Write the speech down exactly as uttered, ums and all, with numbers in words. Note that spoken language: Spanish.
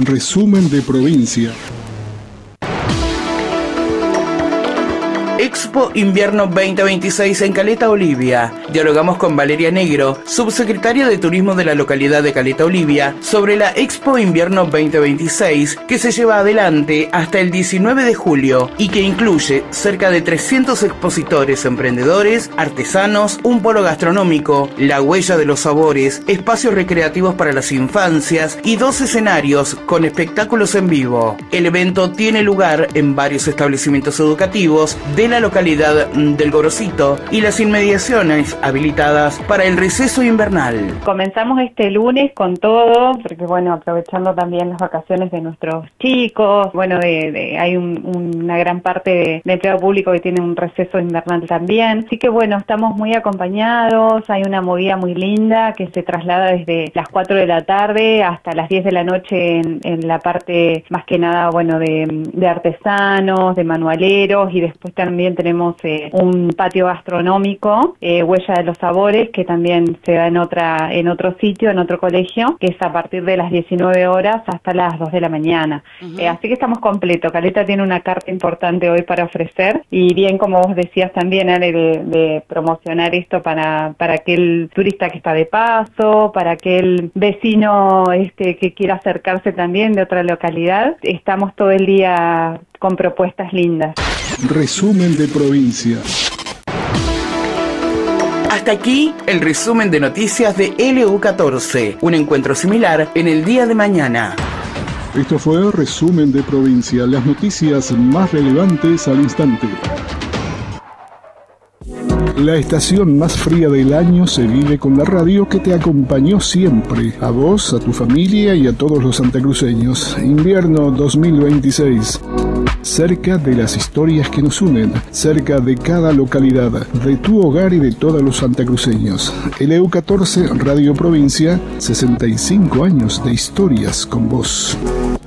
Resumen de provincia. Expo Invierno veinte veintiséis en Caleta Olivia. Dialogamos con Valeria Negro, subsecretaria de Turismo de la localidad de Caleta Olivia, sobre la Expo Invierno veinte veintiséis que se lleva adelante hasta el diecinueve de julio y que incluye cerca de trescientos expositores, emprendedores, artesanos, un polo gastronómico, la huella de los sabores, espacios recreativos para las infancias y dos escenarios con espectáculos en vivo. El evento tiene lugar en varios establecimientos educativos de la localidad del Gorosito y las inmediaciones habilitadas para el receso invernal. Comenzamos este lunes con todo, porque bueno, aprovechando también las vacaciones de nuestros chicos, bueno, de, de, hay un, una gran parte de, de empleo público que tiene un receso invernal también, así que bueno, estamos muy acompañados, hay una movida muy linda que se traslada desde las cuatro de la tarde hasta las diez de la noche en, en la parte más que nada, bueno, de, de artesanos, de manualeros, y después también tenemos eh, un patio gastronómico, eh, Huella de los Sabores, que también se da en otra en otro sitio, en otro colegio, que es a partir de las diecinueve horas hasta las dos de la mañana. Uh-huh. Eh, así que estamos completos. Caleta tiene una carta importante hoy para ofrecer, y bien, como vos decías también, Ale, de, de promocionar esto para, para aquel turista que está de paso, para aquel vecino este que quiera acercarse también de otra localidad. Estamos todo el día con propuestas lindas. Resumen de provincia. Hasta aquí el resumen de noticias de L U catorce. Un encuentro similar en el día de mañana. Esto fue Resumen de provincia, las noticias más relevantes al instante. La estación más fría del año se vive con la radio que te acompañó siempre, a vos, a tu familia y a todos los santacruceños. Invierno dos mil veintiséis. Cerca de las historias que nos unen, cerca de cada localidad, de tu hogar y de todos los santacruceños. L U catorce Radio Provincia, sesenta y cinco años de historias con vos.